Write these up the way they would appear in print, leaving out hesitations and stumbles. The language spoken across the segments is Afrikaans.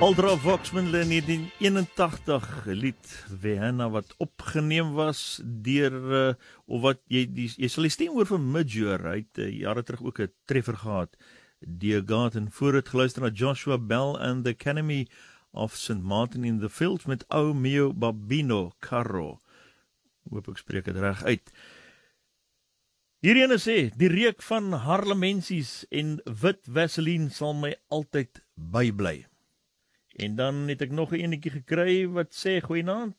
Aldra Voxman in 1981 lied Vienna wat opgeneem was deur of wat jy sal die stem hoor van Midjour. Hy het jare terug ook 'n treffer gehad. Dear God, en voor het geluister na Joshua Bell and the Academy of St. Martin in the Fields met O Mio Babino Carro. Hoop ek spreek het reg uit. Hierdie sê, die reuk van Harlemensies en wit vaseline sal my altyd bybly. En dan het ek nog 'n enetjie gekry wat sê, goeienaand.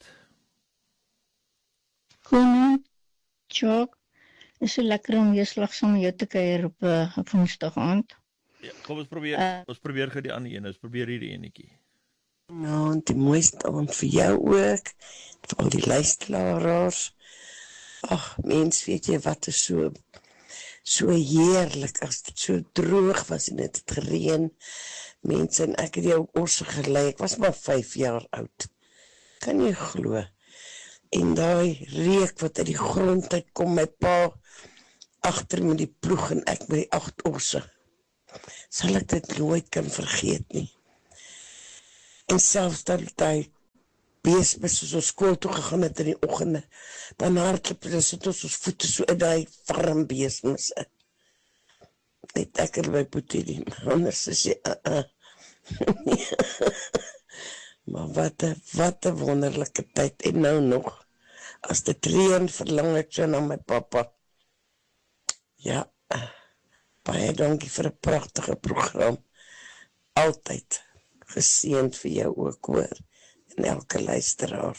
Goeienaand, Jock. Is so lekker om weer slag saam met jou te kuier op 'n Woensdag aand. Ja, kom ons probeer gou die ander een. Ons probeer hierdie enetjie. Nou, die mooiste aand vir jou ook, vir al die luisteraars. Ag, mens, weet jy wat is so heerlik as dit so droog was en het gereën. Mense en ek het jou osse gelei. Ek was maar 5 jaar oud. Kan jy glo? En daai reuk wat uit die grond uitkom, my pa agter met die ploeg en ek met die 8 osse. Sal ek dit nooit kan vergeet nie. En selfs dat hy beesmis soos ons skool toe gegaan het in die oggende, dan hardloop sit ons voete so in daai warm beesmis in. Net ek en my boetie, anders is jy Maar wat 'n wonderlike tyd. En nou nog, as dit reën, verlang ek so na my pappa. Ja, baie dankie vir 'n pragtige program. Altyd geseënd vir jou ook, hoor. En elke luisteraar.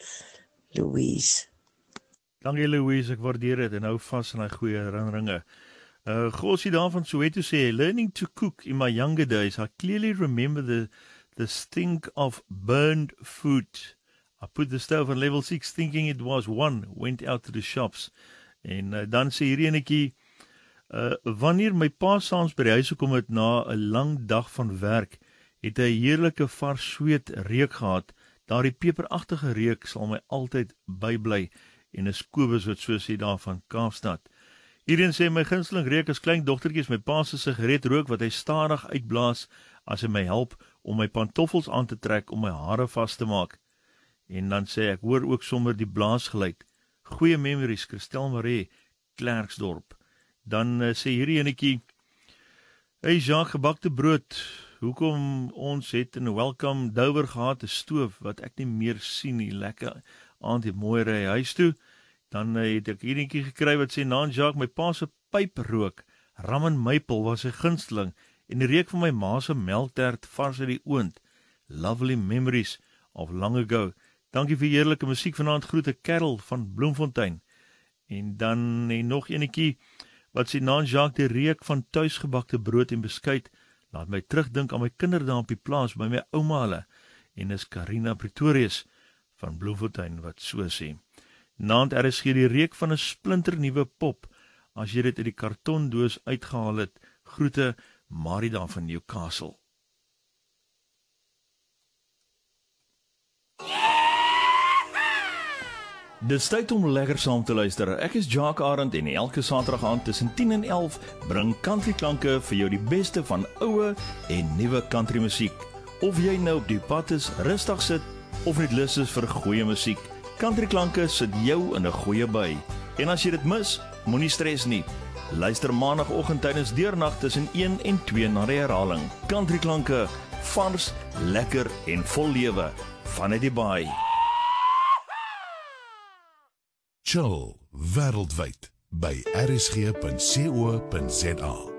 Louise. Dankie Louise, ek waardeer dit en hou vas in hy goeie herinneringe. Gosie daar van Soweto sê, learning to cook in my younger days, I clearly remember the stink of burned food. I put the stove on level 6 thinking it was 1, went out to the shops. En dan sê hierdie enetjie, wanneer my pa saans by die huis gekom het na 'n lang dag van werk, het hy heerlike vars sweet reuk gehad. Daardie peperagtige reuk sal my altyd bybly. En is Kobus wat so sê daar van Kaapstad. Hierin sê my gunsteling reuk as klein dogtertjies my pa se sigaret rook wat hy stadig uitblaas as hy my help om my pantoffels aan te trek om my hare vas te maak. En dan sê ek hoor ook sommer die blaasgeluid. Goeie memories, Christel Maree, Klerksdorp. Dan sê hierdie enetjie, hey Jacques, gebakte brood. Hoekom ons het in Welcome Dover gehad 'n stoof wat ek nie meer sien nie. Lekker aand die mooi ry huis toe. Dan het ek hierdie gekry wat sê, Naan Jacques, my pa se pyp rook, ram en maple was sy gunsteling, en die reuk van my ma se melktert vars uit die oond. Lovely memories of long ago. Dankie vir heerlike musiek vanaand, groete Karel van Bloemfontein. En dan nog enetjie wat sê, Naan Jacques, die reuk van tuisgebakte brood en beskuit, laat my terugdink aan my kinderdae op die plaas by my ouma hulle, en is Karina Pretorius van Bloemfontein wat so sê. Naand RSG die reuk van 'n splinternuwe pop, as jy dit uit die kartondoos uitgehaal het. Groete, Marie daar van Newcastle. Dis tyd om lekker saam te luister. Ek is Jacques Arend en elke Saterdag aand tussen 10 en 11 bring Country Klanke vir jou die beste van oue en nuwe country musiek. Of jy nou op die pad is, rustig sit of net lus is vir goeie musiek. Country Klanke sit jou in 'n goeie by. En as jy dit mis, moenie stres nie. Luister maandagooggend tydens deurnag tussen 1 en 2 na die herhaling. Country Klanke, vars, lekker en vol lewe vanuit die baai. Chill wêreldwyd by rsg.co.za.